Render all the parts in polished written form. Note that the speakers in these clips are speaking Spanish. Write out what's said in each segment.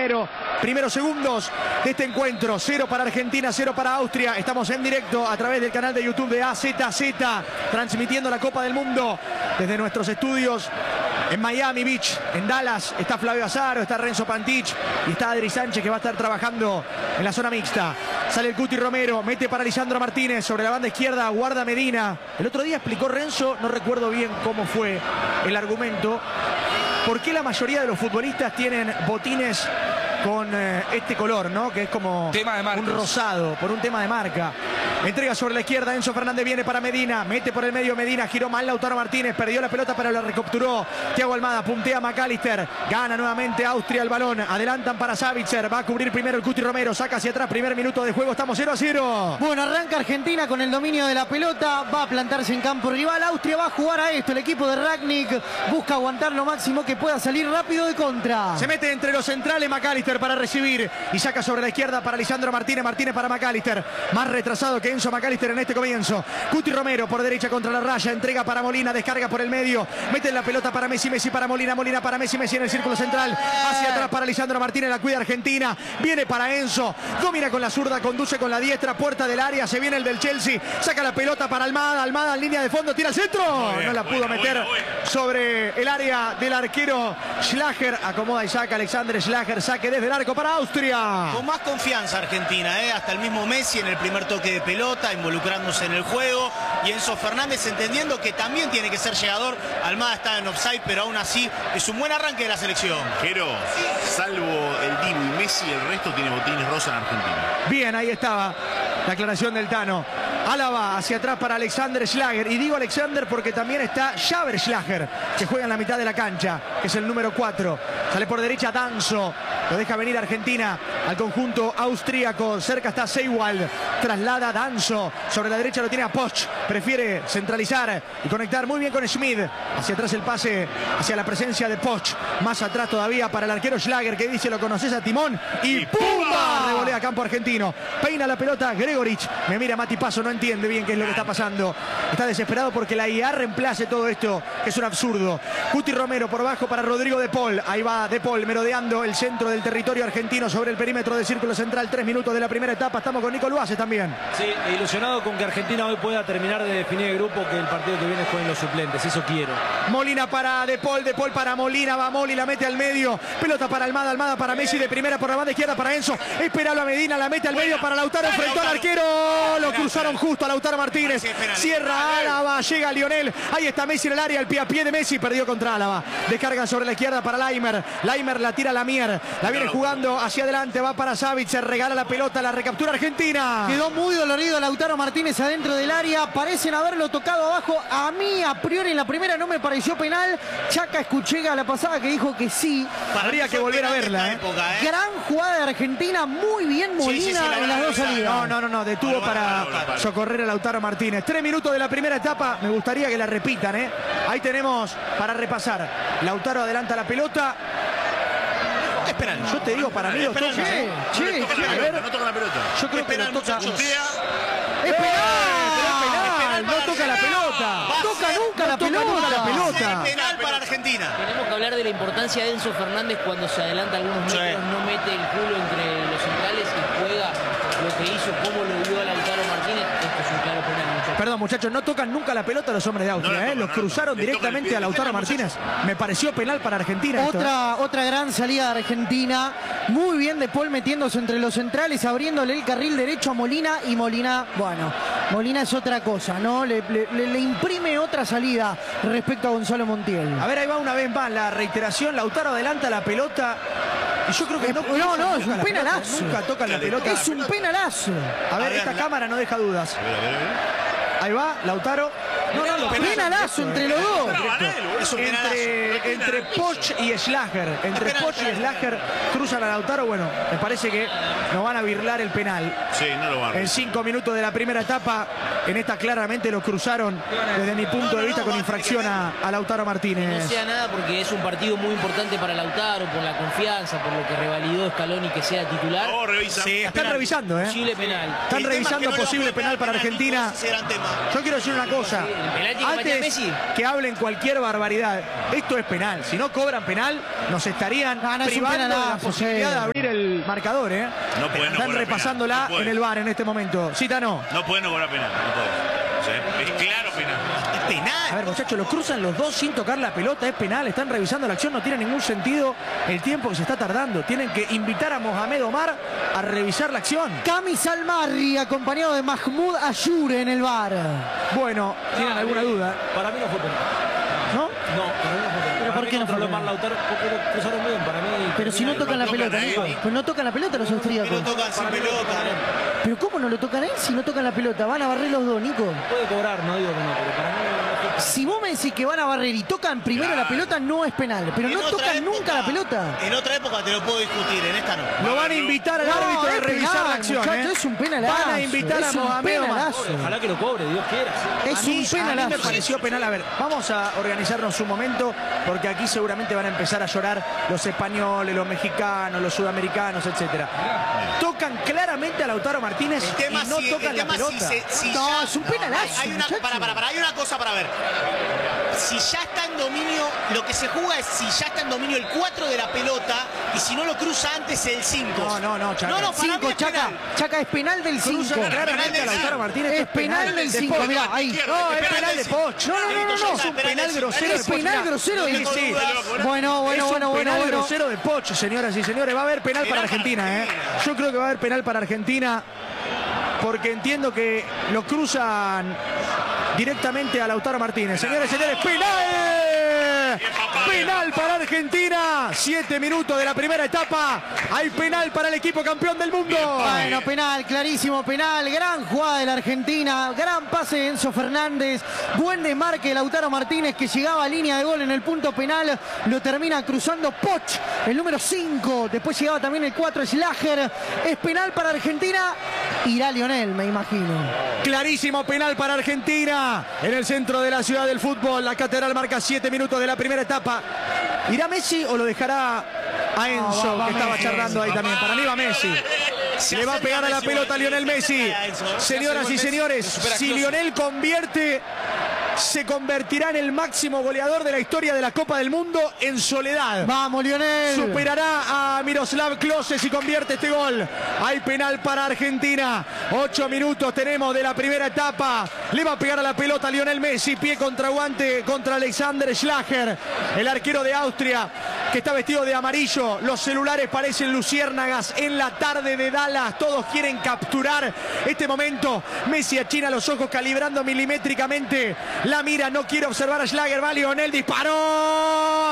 Romero. Primeros segundos de este encuentro. 0 para Argentina, 0 para Austria. Estamos en directo a través del canal de YouTube de AZZ, transmitiendo la Copa del Mundo desde nuestros estudios en Miami Beach, en Dallas. Está Flavio Azaro, está Renzo Pantich y está Adri Sánchez, que va a estar trabajando en la zona mixta. Sale el Cuti Romero, mete para Lisandro Martínez sobre la banda izquierda, guarda Medina. El otro día explicó Renzo, no recuerdo bien cómo fue el argumento, por qué la mayoría de los futbolistas tienen botines con este color, ¿no? Que es como un rosado, por un tema de marca. Entrega sobre la izquierda, Enzo Fernández viene para Medina, mete por el medio Medina, giró mal Lautaro Martínez, perdió la pelota pero la recapturó Thiago Almada, puntea McAllister, gana nuevamente Austria el balón, adelantan para Savitzer, va a cubrir primero el Cuti Romero, saca hacia atrás, primer minuto de juego, estamos 0-0. Bueno, arranca Argentina con el dominio de la pelota, va a plantarse en campo rival, Austria va a jugar a esto, el equipo de Rangnick busca aguantar lo máximo que pueda, salir rápido de contra. Se mete entre los centrales McAllister para recibir y saca sobre la izquierda para Lisandro Martínez, Martínez para McAllister, más retrasado que Enzo McAllister en este comienzo. Cuti Romero por derecha contra la raya, entrega para Molina, descarga por el medio, mete la pelota para Messi, Messi para Molina, Molina para Messi, Messi en el círculo central, hacia atrás para Lisandro Martínez, la cuida Argentina, viene para Enzo, domina con la zurda, conduce con la diestra, puerta del área, se viene el del Chelsea, saca la pelota para Almada, Almada en línea de fondo, tira al centro, no la pudo meter sobre el área del arquero Schlager, acomoda y saca Alexander Schlager, saque desde el arco para Austria. Con más confianza Argentina, hasta el mismo Messi en el primer toque de pelota, involucrándose en el juego, y Enzo Fernández entendiendo que también tiene que ser llegador. Almada está en offside, pero aún así es un buen arranque de la selección. Pero salvo el Dibu y Messi, el resto tiene botines rosa en Argentina. Bien, ahí estaba la aclaración del Tano. Álava hacia atrás para Alexander Schlager, y digo Alexander porque también está Javer Schlager, que juega en la mitad de la cancha, que es el número 4. Sale por derecha Danzo, lo deja venir Argentina al conjunto austríaco, cerca está Seiwald, traslada Danzo, sobre la derecha lo tiene a Poch, prefiere centralizar y conectar muy bien con Schmid, hacia atrás el pase hacia la presencia de Poch, más atrás todavía para el arquero Schlager, que dice lo conoces a timón, y ¡pumba! Revolea campo argentino, peina la pelota Gregorich, me mira Mati Paso, no entiende bien qué es lo que está pasando, está desesperado porque la IA reemplace todo esto, que es un absurdo. Cuti Romero por bajo para Rodrigo De Paul, ahí va De Paul merodeando el centro del territorio argentino sobre el perímetro del círculo central, 3 minutos de la primera etapa, estamos con Nico Luaces también. Sí, ilusionado con que Argentina hoy pueda terminar de definir el grupo, que el partido que viene jueguen los suplentes, eso quiero. Molina para De Paul para Molina, va Moli, la mete al medio, pelota para Almada, Almada para Messi, de primera por la banda izquierda para Enzo, espera a Medina, la mete al medio para Lautaro, enfrentó al arquero, lo cruzaron justo a Lautaro Martínez, cierra Álava, llega Lionel, ahí está Messi en el área, el pie a pie de Messi, perdió contra Álava, descarga sobre la izquierda para Laimer, Laimer la tira a Lamier, la viene jugando hacia adelante, va para Savic, se regala la pelota, la recaptura Argentina. Quedó muy dolorido Lautaro Martínez adentro del área, parecen haberlo tocado abajo, a mí a priori en la primera no me pareció penal, Chaca Escuchega la pasada que dijo que sí. Habría que volver a verla, Gran jugada de Argentina, muy bien Molina en las dos salidas. No, detuvo para socorrer a Lautaro Martínez. 3 minutos de la primera etapa, me gustaría que la repitan, Ahí tenemos para repasar. Lautaro adelanta la pelota. Es penal. Yo te digo, para mí los toca. No toca la pelota. Yo creo que los toca. ¡Es penal! No toca la pelota. Toca nunca la pelota. Penal para Argentina. Tenemos que hablar de la importancia de Enzo Fernández cuando se adelanta algunos metros, no mete el culo entre los centrales y juega lo que hizo, cómo lo vio a Lautaro Martínez. Esto es un claro penal, muchachos. Perdón, muchachos, no tocan nunca la pelota los hombres de Austria, los cruzaron directamente a Lautaro Martínez. Me pareció penal para Argentina. Otra gran salida de Argentina. Muy bien De Paul metiéndose entre los centrales, abriéndole el carril derecho a Molina, y Molina, bueno, Molina es otra cosa, ¿no? Le imprime otra salida respecto a Gonzalo Montiel. A ver, ahí va una vez más la reiteración. Lautaro adelanta la pelota. Y yo creo que no, es un penalazo. Nunca tocan la pelota. Es un penalazo. A ver, esta cámara no deja dudas. Ahí va, Lautaro. Penalazo entre los dos. Entre Poch y Schlager. Entre Poch y Schlager cruzan a Lautaro. Bueno, me parece que nos van a birlar el penal. Sí, no lo van a. En 5 minutos de la primera etapa, en esta claramente lo cruzaron desde mi punto de vista con infracción a Lautaro Martínez. No sea nada porque es un partido muy importante para Lautaro, por la confianza, por lo que revalidó Scaloni que sea titular. Sí, están revisando, Posible penal. Están revisando posible penal para Argentina. Yo quiero decir una cosa. penalti que patea Antes Messi. que hablen cualquier barbaridad, esto es penal. Si no cobran penal, nos estarían No, no es un privando de la penalazo, posibilidad de abrir el marcador, ¿eh? No pueden no Están cobrar repasándola penal, no pueden. en el VAR en este momento. Cita no. No pueden no cobrar penal. No pueden. O sea, es claro penal. Es penal. A ver, muchachos, lo cruzan los dos sin tocar la pelota, es penal, están revisando la acción, no tiene ningún sentido el tiempo que se está tardando. Tienen que invitar a Mohamed Omar a revisar la acción. Cami Salmarri, acompañado de Mahmoud Ayure en el VAR. Bueno, ¿tienen alguna duda? Para mí no fue penal. ¿No? No, para mí no fue penal. ¿Pero por qué no fue controló penal? mal Lautaro? Porque lo cruzaron bien, para mí. Pero si no tocan la pelota, Nico. Pues no tocan la pelota los Y lo austríacos. tocan sin pelota. Pero ¿cómo no lo tocan él si no tocan la pelota? Van a barrer los dos, Nico. Puede cobrar, no digo que no, pero para mí no fue penal. Si vos me decís que van a barrer y tocan primero la pelota, no es penal. Pero En no otra tocan época- nunca la pelota. En otra época te lo puedo discutir, en esta no. Lo van a invitar al No, árbitro a es revisar penal, la acción. muchacho, ¿eh? es un penalazo. Van a invitar a Es un Mohamed Omar. penalazo. Ojalá que lo cobre, Dios quiera. Es A mí un me penalazo. pareció penal. A ver, vamos a organizarnos un momento porque aquí seguramente van a empezar a llorar los españoles, los mexicanos, los sudamericanos, etcétera. Tocan claramente a Lautaro Martínez El tema y no si- tocan el la tema pelota. si No, ya- es un penalazo, Hay una, muchacho. hay una cosa para ver. Si ya está en dominio, lo que se juega es si ya está en dominio el 4 de la pelota y si no lo cruza antes el 5. No, Chaca. No, para mí 5, es Chaca. penal. Chaca es penal del 5. Cruzan claramente a Lautaro Martínez. Es esto penal del de 5, Poch. mirá, ahí. No, es penal de Poch. No, Es un penal grosero de Es Poch. penal Mirá. grosero Sí, de sí. Bueno, Es un penal bueno. grosero de Poch, señoras y señores. Va a haber penal para Argentina, ¿eh? Yo creo que va a haber penal para Argentina porque entiendo que lo cruzan directamente a Lautaro Martínez. Señores y señores, penal. Penal para Argentina. 7 minutos de la primera etapa. Hay penal para el equipo campeón del mundo. Bueno, penal, clarísimo penal. Gran jugada de la Argentina. Gran pase de Enzo Fernández. Buen desmarque de Lautaro Martínez que llegaba a línea de gol en el punto penal. Lo termina cruzando Poch, el número 5. Después llegaba también el 4, Schlager. Es penal para Argentina. Irá Lionel, me imagino. Clarísimo penal para Argentina. En el centro de la ciudad del fútbol. La Catedral marca 7 minutos de la primera etapa. ¿Irá Messi o lo dejará a Enzo, va que estaba Messi. charlando ahí también? Para mí va Messi. Le va a pegar a la pelota a Lionel Messi. Señoras y señores, si Lionel convierte, se convertirá en el máximo goleador de la historia de la Copa del Mundo en soledad. Vamos, Lionel. Superará a Miroslav Klose si convierte este gol. Hay penal para Argentina. 8 minutos tenemos de la primera etapa. Le va a pegar a la pelota a Lionel Messi. Pie contra guante contra Alexander Schlager, el arquero de Austria, que está vestido de amarillo. Los celulares parecen luciérnagas en la tarde de Dallas. Todos quieren capturar este momento. Messi achina los ojos calibrando milimétricamente la mira. No quiere observar a Schlager. Va Lionel. Disparó.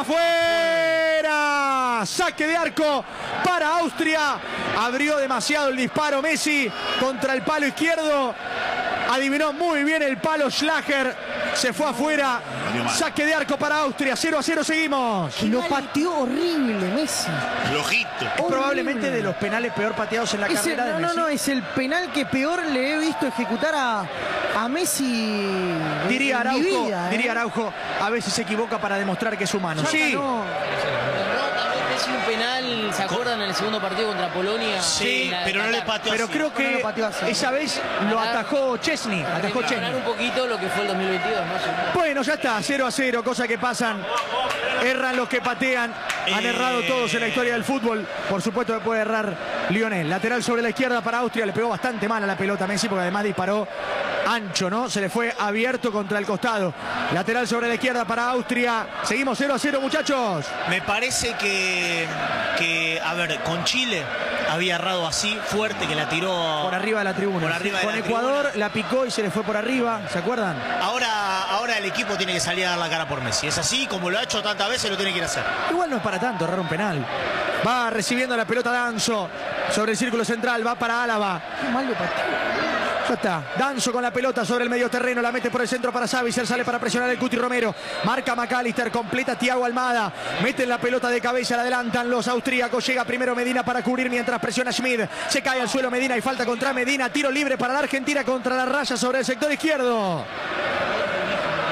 ¡Afuera! Saque de arco para Austria. Abrió demasiado el disparo Messi contra el palo izquierdo. Adivinó muy bien el palo Schlager. Se fue afuera. Saque de arco para Austria. 0-0 seguimos. Lo pateó horrible, Messi. Flojito. Es probablemente de los penales peor pateados en la carrera de Messi. No, es el penal que peor le he visto ejecutar a Messi. Diría en mi Araujo, vida, ¿eh? diría Araujo, a veces se equivoca para demostrar que es humano. Chaca, Sí, no. También Messi un penal, ¿se acuerdan en el segundo partido contra Polonia? Sí, En la de pero no le Qatar. pateó pero así. creo No que lo pateó así. esa vez lo atajó Chesney. Atajó Para Chesney. un poquito lo que fue el 2022, ¿no? Bueno, ya está, 0-0, cosas que pasan. Erran los que patean. Han errado todos en la historia del fútbol. Por supuesto que puede errar Lionel. Lateral sobre la izquierda para Austria. Le pegó bastante mal a la pelota a Messi porque además disparó ancho, ¿no? Se le fue abierto contra el costado. Lateral sobre la izquierda para Austria. Seguimos 0-0, muchachos. Me parece que, a ver, con Chile había errado así, fuerte, que la tiró Por arriba de la tribuna. Por arriba de Con la Ecuador tribuna. la picó y se le fue por arriba. ¿Se acuerdan? Ahora el equipo tiene que salir a dar la cara por Messi. Es así, como lo ha hecho tantas veces, lo tiene que ir a hacer. Igual no es para tanto errar un penal. Va recibiendo la pelota Danzo sobre el círculo central. Va para Álava. Qué mal lo pateó. Ya está. Danzo con la pelota sobre el medio terreno. La mete por el centro para Savitzer. Sale para presionar el Cuti Romero. Marca McAllister. Completa Thiago Almada. Meten la pelota de cabeza. La adelantan los austríacos. Llega primero Medina para cubrir mientras presiona Schmid. Se cae al suelo Medina y falta contra Medina. Tiro libre para la Argentina contra la raya sobre el sector izquierdo.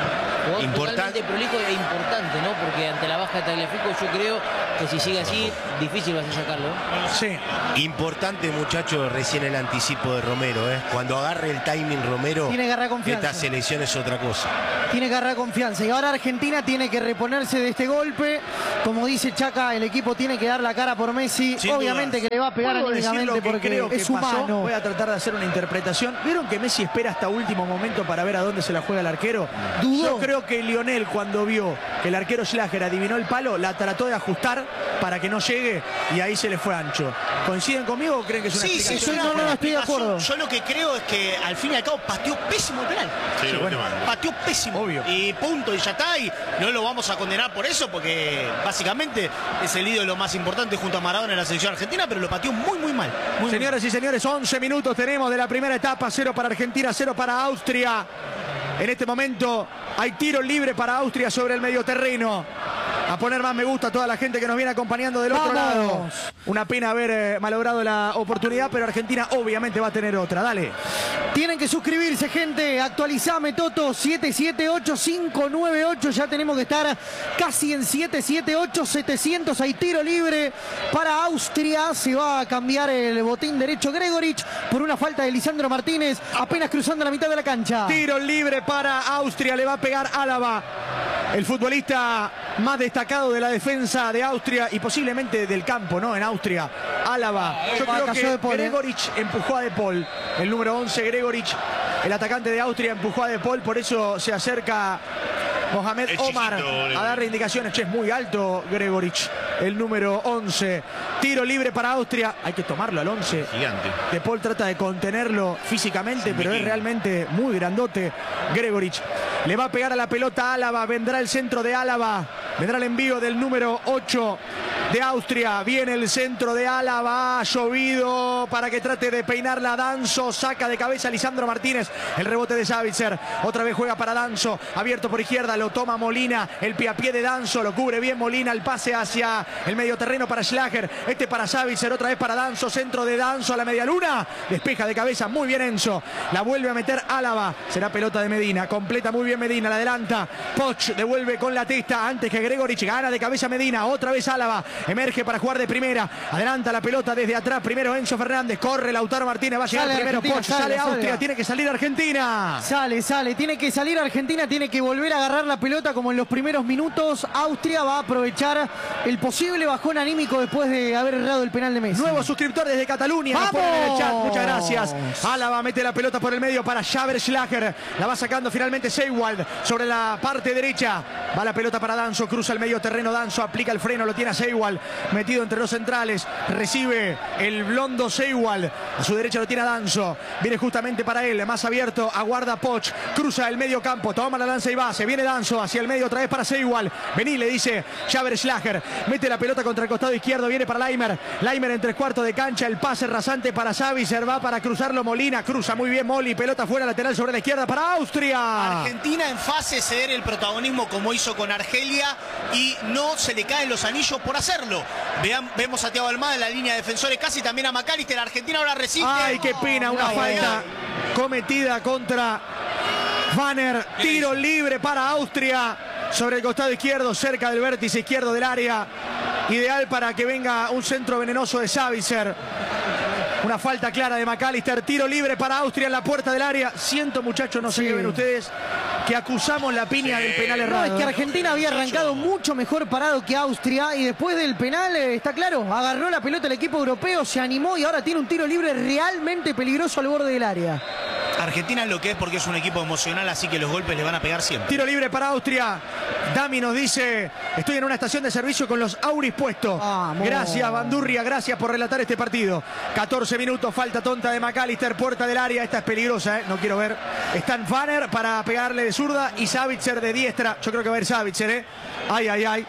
Jugó totalmente prolijo e importante, ¿no? Porque ante la baja de Tagliafico yo creo que si sigue así, difícil va a ser sacarlo. Sí. Importante, muchachos, recién el anticipo de Romero, ¿eh? Cuando agarre el timing Romero, tiene que agarrar confianza. Esta selección es otra cosa. Tiene que agarrar confianza. Y ahora Argentina tiene que reponerse de este golpe. Como dice Chaca, el equipo tiene que dar la cara por Messi. Sin obviamente dudas. que le va a pegar anímicamente porque creo que es pasó. humano. Voy a tratar de hacer una interpretación. ¿Vieron que Messi espera hasta último momento para ver a dónde se la juega el arquero? Dudó. Yo creo que Lionel, cuando vio que el arquero Schlager adivinó el palo, la trató de ajustar para que no llegue y ahí se le fue ancho. ¿Coinciden conmigo o creen que es una explicación? no estoy de acuerdo. Yo lo que creo es que al fin y al cabo pateó pésimo el penal. Sí, bueno, Pateó pésimo. Obvio. Y punto, y ya está. Y no lo vamos a condenar por eso, porque básicamente es el ídolo más importante junto a Maradona en la selección argentina, pero lo pateó muy, muy mal. Muy Señoras y señores, 11 minutos tenemos de la primera etapa. 0 para Argentina, 0 para Austria. En este momento hay tiro libre para Austria sobre el medioterreno. A poner más me gusta a toda la gente que nos viene acompañando del otro lado. Una pena haber malogrado la oportunidad, pero Argentina obviamente va a tener otra. Dale. Tienen que suscribirse, gente. Actualizame, Toto. 778-598. Ya tenemos que estar casi en 778-700. Hay tiro libre para Austria. Se va a cambiar el botín derecho Gregorich por una falta de Lisandro Martínez. Apenas cruzando la mitad de la cancha. Tiro libre para Austria. Le va a pegar Álava. El futbolista más destacado de la defensa de Austria y posiblemente del campo, ¿no? En Austria. Álava. Yo creo que Gregorich empujó a De Paul. El número 11, Gregorich, el atacante de Austria, empujó a De Paul. Por eso se acerca Mohamed Omar a darle indicaciones. Che, es muy alto Gregorich, el número 11. Tiro libre para Austria. Hay que tomarlo al 11. Gigante. De Paul trata de contenerlo físicamente, pero es realmente muy grandote Gregorich. Le va a pegar a la pelota Álava. Vendrá el centro de Álava. Vendrá el envío del número 8 de Austria. Viene el centro de Álava. Ha llovido para que trate de peinarla Danso. Saca de cabeza Lisandro Martínez. El rebote de Savitzer. Otra vez juega para Danso. Abierto por izquierda. Lo toma Molina. El pie a pie de Danso. Lo cubre bien Molina. El pase hacia el medio terreno para Schlager. Este para Savitzer. Otra vez para Danso. Centro de Danso a la media luna. Despeja de cabeza. Muy bien Enzo. La vuelve a meter Álava. Será pelota de Medina. Completa muy bien Medina. La adelanta. Poch devuelve con la testa antes que Gregorich. Gana de cabeza Medina. Otra vez Álava. Emerge para jugar de primera. Adelanta la pelota desde atrás. Primero Enzo Fernández. Corre Lautaro Martínez. Va a llegar Sale primero Argentina, Poch. Sale Austria. sale. Tiene que salir Argentina. Sale. Tiene que salir Argentina. Tiene que volver a agarrar la pelota como en los primeros minutos. Austria va a aprovechar el posible bajón anímico después de haber errado el penal de Messi. Nuevo suscriptor desde Cataluña. Nos ¡Vamos! ponen en el chat. Muchas gracias. Álava mete la pelota por el medio para Xaver Schlager. La va sacando finalmente Seiwald sobre la parte derecha. Va la pelota para Danso. Cruza el medio terreno. Danso aplica el freno. Lo tiene a Seiwald. Metido entre los centrales. Recibe el blondo Seiwald. A su derecha lo tiene a Danso. Viene justamente para él. Más abierto. Aguarda Poch. Cruza el medio campo. Toma la lanza y va. Se viene Danso hacia el medio otra vez para Seiwald. Vení, le dice Xaver Schlager. Mete la pelota contra el costado izquierdo. Viene para Laimer. Laimer en 3/4 de cancha. El pase rasante para Savitzer. Va para cruzarlo Molina. Cruza muy bien Moli. Pelota fuera lateral sobre la izquierda para Austria. Argentina en fase de ceder el protagonismo como hizo con Argelia y no se le caen los anillos por hacerlo. Vemos a Thiago Almada en la línea de defensores, casi también a McAllister. Argentina ahora resiste. Ay, qué pena, una falta cometida contra Vanner. Tiro libre para Austria sobre el costado izquierdo, cerca del vértice izquierdo del área. Ideal para que venga un centro venenoso de Savitzer. Una falta clara de McAllister. Tiro libre para Austria en la puerta del área. Siento, muchachos, no sé qué ven ustedes, que acusamos la piña del penal errado. No, es que Argentina había arrancado mucho mejor parado que Austria y después del penal, está claro, agarró la pelota el equipo europeo, se animó y ahora tiene un tiro libre realmente peligroso al borde del área. Argentina es lo que es porque es un equipo emocional, así que los golpes le van a pegar siempre. Tiro libre para Austria. Dami nos dice: estoy en una estación de servicio con los auris puestos. Gracias, Bandurria, gracias por relatar este partido. 14 minutos, falta tonta de McAllister, puerta del área. Esta es peligrosa, no quiero ver. Están Vanner para pegarle de zurda y Savitzer de diestra. Yo creo que va a ir Savitzer, Ay.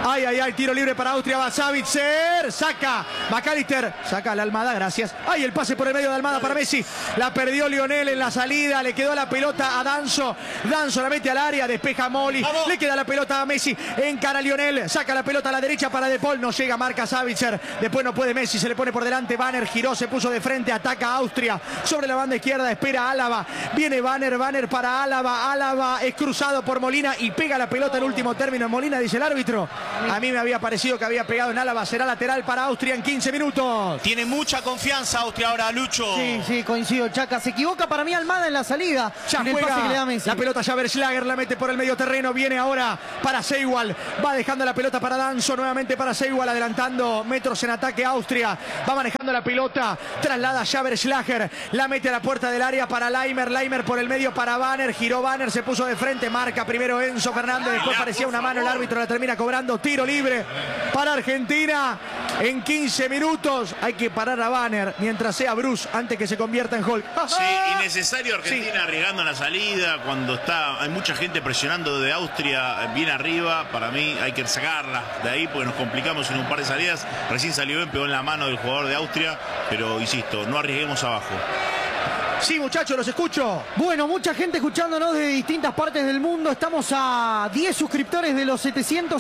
Ay, ay, ay, tiro libre para Austria, va Savitzer, saca McAllister, saca la Almada, gracias. Ay, el pase por el medio de Almada para Messi, la perdió Lionel en la salida, le quedó la pelota a Danso, Danso la mete al área, despeja Molly, le queda la pelota a Messi, encara a Lionel, saca la pelota a la derecha para De Paul, no llega, marca Savitzer, después no puede Messi, se le pone por delante, Banner giró, se puso de frente, ataca a Austria, sobre la banda izquierda, espera a Álava, viene Banner para Álava, Álava es cruzado por Molina y pega la pelota en último término, Molina, dice el árbitro. A mí me había parecido que había pegado en Álava. Será lateral para Austria en 15 minutos. Tiene mucha confianza Austria ahora, Lucho. Sí, sí, coincido, Chaca. Se equivoca para mí Almada en la salida. Ya en el pase que le da Messi. La pelota Javerschlager la mete por el medio terreno. Viene ahora para Seiwald. Va dejando la pelota para Danso. Nuevamente para Seiwald. Adelantando metros en ataque Austria. Va manejando la pelota. Traslada Javerschlager. La mete a la puerta del área para Leimer. Leimer por el medio para Banner. Giró Banner. Se puso de frente. Marca primero Enzo Fernández. Después parecía una mano. El árbitro la termina cobrando. Tiro libre para Argentina en 15 minutos. Hay que parar a Banner mientras sea Bruce antes que se convierta en Hulk. Sí, innecesario Argentina arriesgando en la salida cuando hay mucha gente presionando de Austria bien arriba. Para mí hay que sacarla de ahí porque nos complicamos en un par de salidas. Recién salió bien, pegó en la mano del jugador de Austria, pero insisto, no arriesguemos abajo. Sí, muchachos, los escucho. Bueno, mucha gente escuchándonos de distintas partes del mundo. Estamos a 10 suscriptores de los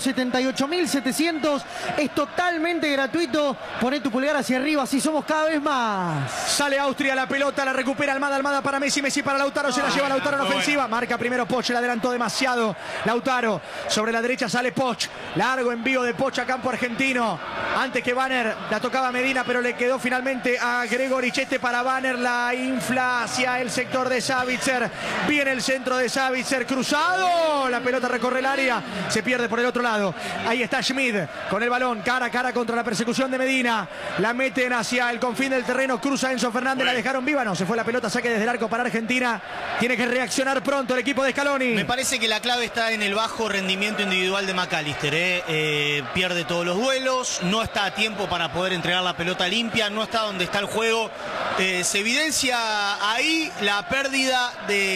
778.700. Es totalmente gratuito. Poné tu pulgar hacia arriba, así somos cada vez más. Sale Austria, la pelota, la recupera Almada, Almada para Messi, Messi para Lautaro, se la lleva Lautaro en ofensiva. Marca primero Poch, le adelantó demasiado Lautaro. Sobre la derecha sale Poch. Largo envío de Poch a campo argentino. Antes que Banner, la tocaba Medina, pero le quedó finalmente a Gregori Chete para Banner. La infla hacia el sector de Savitzer. Viene el centro de Savitzer, cruzado. La pelota recorre el área, se pierde por el otro lado. Ahí está Schmid con el balón, cara a cara contra la persecución de Medina. La meten hacia el confín del terreno, cruza Enzo Fernández, la dejaron viva. No, se fue la pelota, saque desde el arco para Argentina. Tiene que reaccionar pronto el equipo de Scaloni. Me parece que la clave está en el bajo rendimiento individual de McAllister. Pierde todos los duelos, no está a tiempo para poder entregar la pelota limpia, no está donde está el juego. Se evidencia ahí la pérdida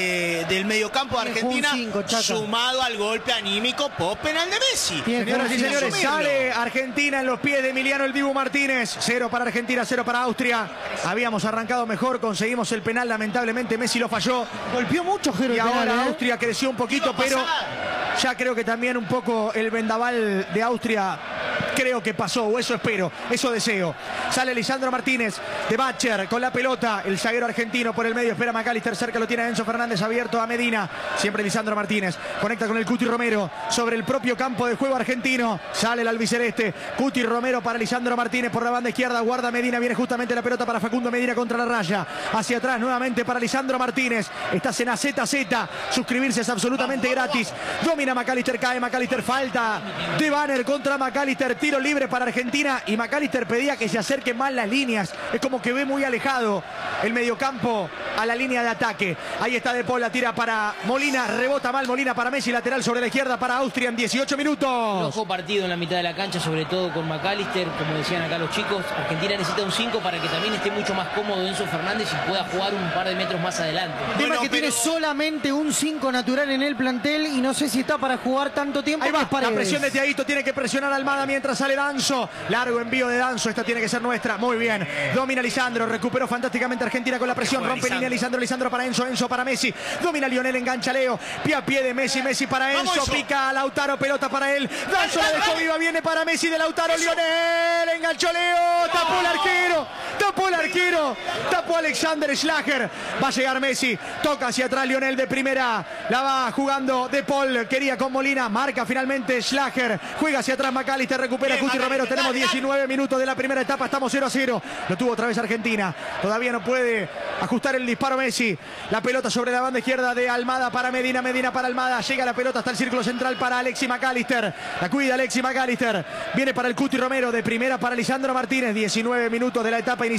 del mediocampo de Argentina, sumado al golpe anímico post penal de Messi. Señoras y señores, sale Argentina en los pies de Emiliano el Dibu Martínez. 0 para Argentina, 0 para Austria. Habíamos arrancado mejor, conseguimos el penal, lamentablemente Messi lo falló. Golpeó mucho Jero. Y ahora Austria creció un poquito, pero ya creo que también un poco el vendaval de Austria creo que pasó, o eso espero, eso deseo. Sale Lisandro Martínez de Batcher con la pelota, el zaguero argentino por el medio, espera McAllister, cerca lo tiene Enzo Fernández, abierto a Medina, siempre Lisandro Martínez, conecta con el Cuti Romero, sobre el propio campo de juego argentino, sale el albiceleste, Cuti Romero para Lisandro Martínez por la banda izquierda, guarda Medina, viene justamente la pelota para Facundo Medina contra la raya, hacia atrás nuevamente para Lisandro Martínez, estás en AZZ, suscribirse es absolutamente gratis, domina McAllister, cae McAllister, falta de Banner contra McAllister, tiro libre para Argentina y McAllister pedía que se acerquen más las líneas, es como que ve muy alejado el mediocampo a la línea de ataque. Ahí está De Paul, la tira para Molina, rebota mal Molina para Messi, lateral sobre la izquierda para Austria en 18 minutos. Flojo partido en la mitad de la cancha, sobre todo con McAllister, como decían acá los chicos. Argentina necesita un 5 para que también esté mucho más cómodo Enzo Fernández y pueda jugar un par de metros más adelante. Tema que tiene solamente un 5 natural en el plantel y no sé si está para jugar tanto tiempo. Ahí va, la presión de Thiaguito, tiene que presionar a Almada mientras sale Danso. Largo envío de Danso, esta tiene que ser nuestra. Muy bien, domina Lisandro, recuperó fantásticamente Argentina con la presión, rompe línea Lisandro para Enzo, Enzo para Messi, domina Lionel, engancha Leo, pie a pie de Messi, Messi para Enzo, pica a Lautaro, pelota para él, Danso la dejó viva, viene para Messi de Lautaro, Lionel, enganchó Leo, tapó el arquero, tapó Alexander Schlager, va a llegar Messi, toca hacia atrás Lionel de primera, la va jugando De Paul, quería con Molina, marca finalmente Schlager, juega hacia atrás McAllister, recupera Cuti Romero, tenemos 19 minutos de la primera etapa, estamos 0-0, lo tuvo otra vez Argentina, todavía no puede ajustar el disparo Messi, la pelota sobre la banda izquierda de Almada para Medina, Medina para Almada, llega la pelota hasta el círculo central para Alexis McAllister, la cuida Alexis McAllister, viene para el Cuti Romero, de primera para Lisandro Martínez, 19 minutos de la etapa inicial,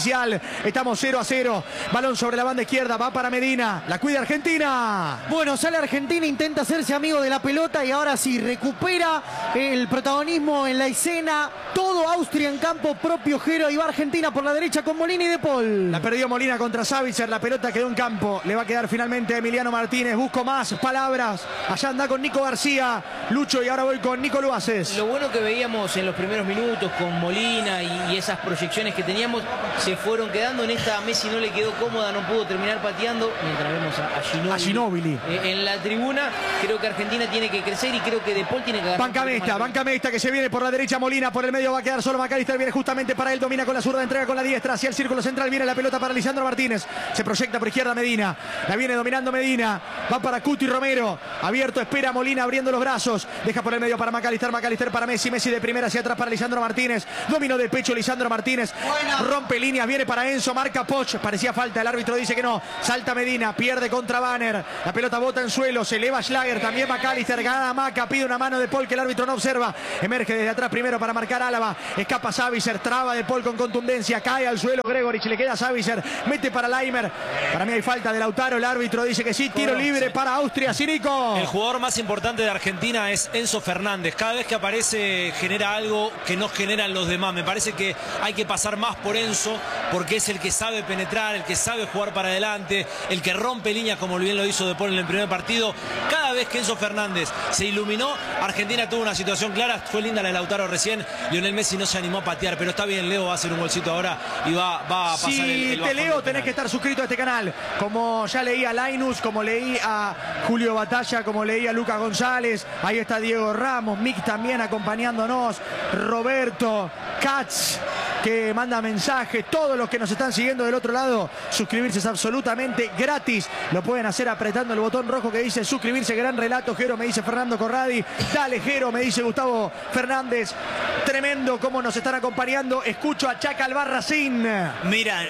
Estamos 0-0. Balón sobre la banda izquierda, va para Medina. La cuida Argentina. Bueno, sale Argentina, intenta hacerse amigo de la pelota y ahora sí, recupera el protagonismo en la escena. Todo Austria en campo propio, Jero, y va Argentina por la derecha con Molina y De Paul. La perdió Molina contra Savitzer, la pelota quedó en campo. Le va a quedar finalmente a Emiliano Martínez. Busco más palabras. Allá anda con Nico García, Lucho, y ahora voy con Nico Luaces. Lo bueno que veíamos en los primeros minutos con Molina y esas proyecciones que teníamos se fueron quedando. En esta Messi no le quedó cómoda, no pudo terminar pateando. Mientras vemos a Ginóbili en la tribuna. Creo que Argentina tiene que crecer y creo que De Paul tiene que ganar. Banca Mesta que se viene por la derecha. Molina por el medio va a quedar solo. McAllister viene justamente para él. Domina con la zurda, entrega con la diestra hacia el círculo central. Viene la pelota para Lisandro Martínez. Se proyecta por izquierda Medina. La viene dominando Medina. Va para Cuti Romero. Abierto, espera Molina abriendo los brazos. Deja por el medio para McAllister. McAllister para Messi. Messi de primera hacia atrás para Lisandro Martínez. Dominó de pecho Lisandro Martínez. Rompe líneas. Viene para Enzo. Marca Poch. Parecía falta. El árbitro dice que no. Salta Medina. Pierde contra Banner. La pelota bota en suelo. Se eleva Schlager. También McAllister. Gana Maca. Pide una mano de Paul que el árbitro no observa. Emerge desde atrás primero para marcar Álava. Escapa Savitzer. Traba de Paul con contundencia. Cae al suelo Gregorich. Le queda Savitzer. Mete para Laimer. Para mí hay falta de Lautaro. El árbitro dice que sí. Tiro libre para Austria. Sirico. El jugador más importante de Argentina es Enzo Fernández. Cada vez que aparece genera algo que no generan los demás. Me parece que hay que pasar más por Enzo porque es el que sabe penetrar, el que sabe jugar para adelante, el que rompe líneas como bien lo hizo De Paul en el primer partido. Cada vez que Enzo Fernández se iluminó, Argentina tuvo una situación clara. Fue linda la de Lautaro recién. Lionel Messi no se animó a patear, pero está bien, Leo va a hacer un golcito ahora y va a pasar si el te leo, tenés que estar suscrito a este canal. Como ya leí a Lainus, como leí a Julio Batalla, como leí a Lucas González. Ahí está Diego Ramos, Mick también acompañándonos. Roberto, Katz, que manda mensajes. Todos los que nos están siguiendo del otro lado, suscribirse es absolutamente gratis. Lo pueden hacer apretando el botón rojo que dice suscribirse. Gran relato, Jero, me dice Fernando Corradi. Dale, Jero, me dice Gustavo Fernández. Tremendo cómo nos están acompañando. Escucho a Chaca Albarracín. Mira,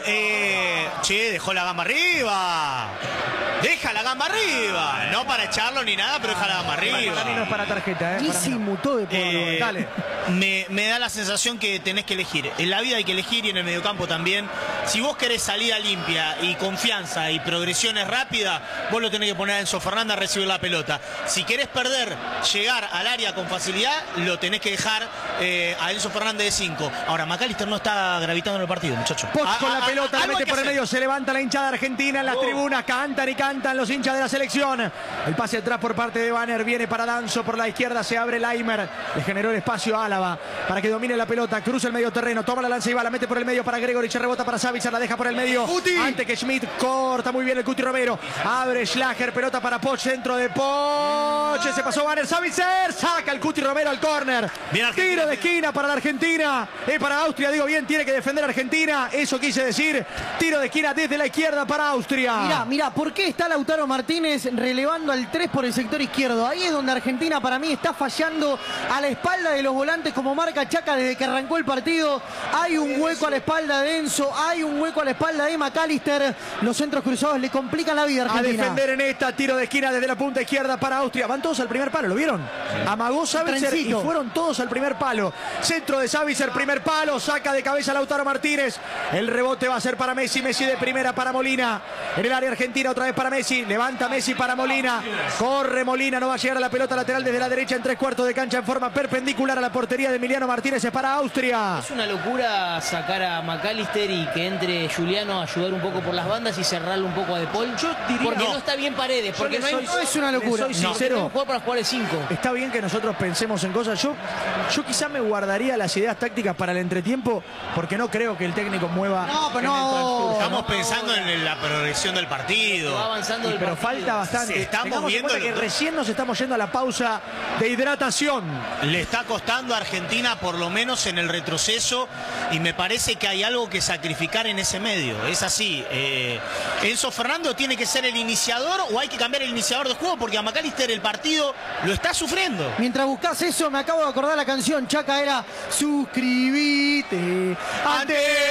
che, dejó la gamba arriba. Deja la gamba arriba. No para echarlo ni nada, pero deja la gamba arriba. Para mí no es para tarjeta, Y se inmutó De Paul. Dale. Me da la sensación que tenés que elegir. En la vida hay que elegir y en el mediocampo también. Si vos querés salida limpia y confianza y progresiones rápidas, vos lo tenés que poner a Enzo Fernández a recibir la pelota. Si querés perder, llegar al área con facilidad, lo tenés que dejar a Enzo Fernández de 5. Ahora, McAllister no está gravitando en el partido, muchachos. Poch con la pelota, la mete por el medio, se levanta la hinchada argentina en las tribunas, cantan y cantan los hinchas de la selección. El pase atrás por parte de Banner, viene para Danzo, por la izquierda se abre Laimer, le generó el espacio a Álava para que domine la pelota, cruza el medio terreno, toma la lanza y va, la mete por el medio para Gregorich, rebota para Savitzer, la deja por el medio, antes que Schmidt, corta muy bien el Cuti Romero, abre Schlager, pelota para Poch, centro de Poch, se pasó Banner, Savitzer, saca el Cuti Romero al córner, tiro de esquina para la Argentina, para Austria, digo bien, tiene que defender Argentina, eso quise decir, tiro de esquina desde la izquierda para Austria. Mirá, ¿por qué está Lautaro Martínez relevando al 3 por el sector izquierdo? Ahí es donde Argentina para mí está fallando a la espalda de los volantes como marca Chaca desde que arrancó el partido. Hay un hueco a la espalda de Enzo, hay un hueco a la espalda de McAllister. Los centros cruzados le complican la vida a Argentina. A defender en esta, tiro de esquina desde la punta izquierda para Austria. Van todos al primer palo, ¿lo vieron? Amagó Savitzer y fueron todos al primer palo. Centro de Savitzer, primer palo, saca de cabeza Lautaro Martínez. El rebote va a ser para Messi, Messi de primera para Molina. En el área argentina otra vez para Messi, levanta Messi para Molina. Corre Molina, no va a llegar a la pelota lateral desde la derecha en 3/4 de cancha en forma perpendicular a la portería de Emiliano Martínez. Es para Austria. Es una locura sacar a McAllister y que entre Juliano a ayudar un poco por las bandas y cerrarle un poco a De Paul. Yo diría, porque no está bien Paredes, porque no es una locura. Soy sincero. Jugar para jugar de 5. Está bien que nosotros pensemos en cosas. Yo quizá me guardaría las ideas tácticas para el entretiempo porque no creo que el técnico mueva. Estamos pensando en la progresión del partido. Va avanzando el pero partido. falta bastante. Estamos viendo que recién nos estamos yendo a la pausa de hidratación. Le está costando a Argentina por lo menos en el retroceso y me parece que hay algo que sacrificar en ese medio. Es así. Enzo Fernández tiene que ser el iniciador o hay que cambiar el iniciador de juego porque a McAllister el partido lo está sufriendo. Mientras buscas eso, me acabo de acordar la canción. Chaca era suscribite.